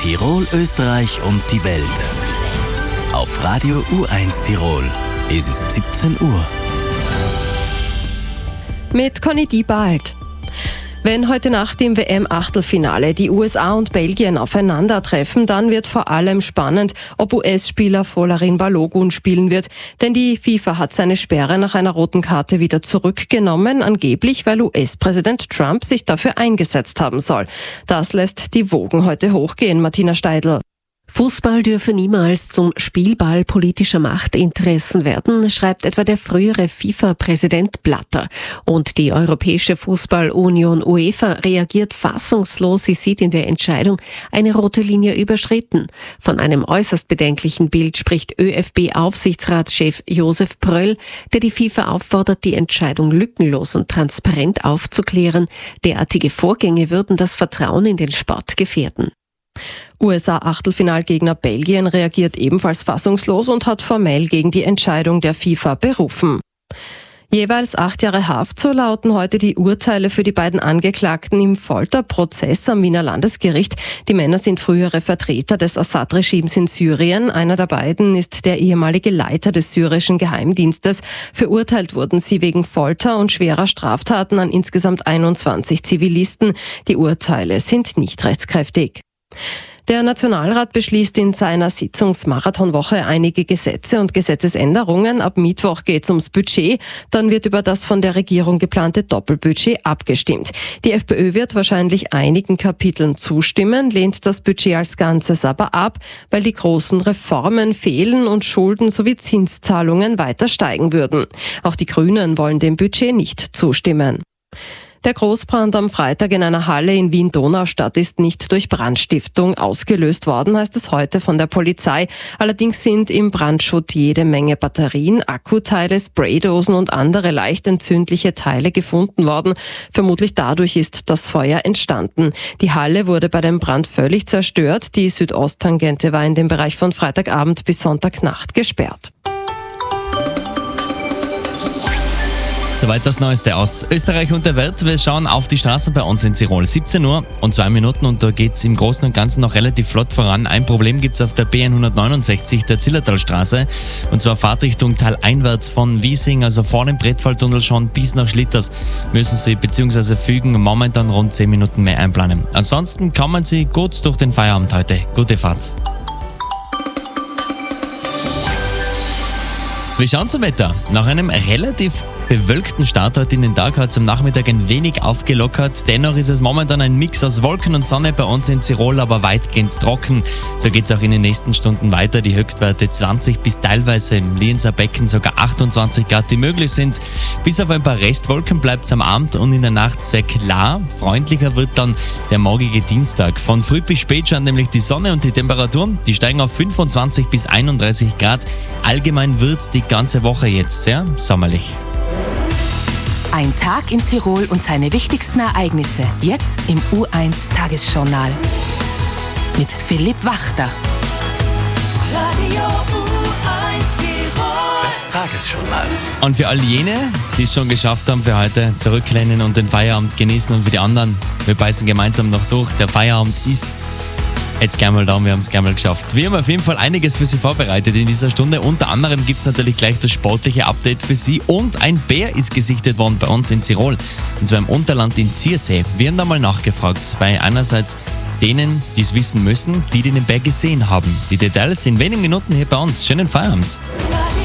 Tirol, Österreich und die Welt. Auf Radio U1 Tirol ist es 17 Uhr. Mit Conny Diebald. Wenn heute Nacht im WM-Achtelfinale die USA und Belgien aufeinandertreffen, dann wird vor allem spannend, ob US-Spieler Folarin Balogun spielen wird. Denn die FIFA hat seine Sperre nach einer roten Karte wieder zurückgenommen, angeblich weil US-Präsident Trump sich dafür eingesetzt haben soll. Das lässt die Wogen heute hochgehen, Martina Steidl. Fußball dürfe niemals zum Spielball politischer Machtinteressen werden, schreibt etwa der frühere FIFA-Präsident Blatter. Und die Europäische Fußballunion UEFA reagiert fassungslos. Sie sieht in der Entscheidung eine rote Linie überschritten. Von einem äußerst bedenklichen Bild spricht ÖFB-Aufsichtsratschef Josef Pröll, der die FIFA auffordert, die Entscheidung lückenlos und transparent aufzuklären. Derartige Vorgänge würden das Vertrauen in den Sport gefährden. USA-Achtelfinalgegner Belgien reagiert ebenfalls fassungslos und hat formell gegen die Entscheidung der FIFA berufen. Jeweils 8 Jahre Haft, so lauten heute die Urteile für die beiden Angeklagten im Folterprozess am Wiener Landesgericht. Die Männer sind frühere Vertreter des Assad-Regimes in Syrien. Einer der beiden ist der ehemalige Leiter des syrischen Geheimdienstes. Verurteilt wurden sie wegen Folter und schwerer Straftaten an insgesamt 21 Zivilisten. Die Urteile sind nicht rechtskräftig. Der Nationalrat beschließt in seiner Sitzungsmarathonwoche einige Gesetze und Gesetzesänderungen. Ab Mittwoch geht es ums Budget. Dann wird über das von der Regierung geplante Doppelbudget abgestimmt. Die FPÖ wird wahrscheinlich einigen Kapiteln zustimmen, lehnt das Budget als Ganzes aber ab, weil die großen Reformen fehlen und Schulden sowie Zinszahlungen weiter steigen würden. Auch die Grünen wollen dem Budget nicht zustimmen. Der Großbrand am Freitag in einer Halle in Wien-Donaustadt ist nicht durch Brandstiftung ausgelöst worden, heißt es heute von der Polizei. Allerdings sind im Brandschutt jede Menge Batterien, Akkuteile, Spraydosen und andere leicht entzündliche Teile gefunden worden. Vermutlich dadurch ist das Feuer entstanden. Die Halle wurde bei dem Brand völlig zerstört. Die Südosttangente war in dem Bereich von Freitagabend bis Sonntagnacht gesperrt. Soweit das Neueste aus Österreich und der Welt. Wir schauen auf die Straßen bei uns in Tirol. 17 Uhr und 2 Minuten und da geht's im Großen und Ganzen noch relativ flott voran. Ein Problem gibt's auf der B169, der Zillertalstraße. Und zwar Fahrtrichtung taleinwärts von Wiesing, also vor dem Brettfalltunnel schon bis nach Schlitters, müssen Sie bzw. fügen momentan rund 10 Minuten mehr einplanen. Ansonsten kommen Sie gut durch den Feierabend heute. Gute Fahrt. Wir schauen zum Wetter. Nach einem relativ bewölkten Start heute in den Tag hat es am Nachmittag ein wenig aufgelockert. Dennoch ist es momentan ein Mix aus Wolken und Sonne bei uns in Tirol, aber weitgehend trocken. So geht es auch in den nächsten Stunden weiter. Die Höchstwerte 20 bis teilweise im Lienzer Becken sogar 28 Grad, die möglich sind. Bis auf ein paar Restwolken bleibt es am Abend und in der Nacht sehr klar. Freundlicher wird dann der morgige Dienstag. Von früh bis spät scheint nämlich die Sonne und die Temperaturen, die steigen auf 25 bis 31 Grad. Allgemein wird die ganze Woche jetzt sehr sommerlich. Ein Tag in Tirol und seine wichtigsten Ereignisse. Jetzt im U1 Tagesjournal. Mit Philipp Wachter. Radio U1 Tirol. Das Tagesjournal. Und für all jene, die es schon geschafft haben für heute, zurücklehnen und den Feierabend genießen, und für die anderen, wir beißen gemeinsam noch durch. Der Feierabend ist jetzt gleich mal da und wir haben es gleich mal geschafft. Wir haben auf jeden Fall einiges für Sie vorbereitet in dieser Stunde. Unter anderem gibt es natürlich gleich das sportliche Update für Sie und ein Bär ist gesichtet worden bei uns in Tirol. Und zwar im Unterland in Ziersee. Wir haben da mal nachgefragt bei einerseits denen, die es wissen müssen, die den Bär gesehen haben. Die Details in wenigen Minuten hier bei uns. Schönen Feierabend.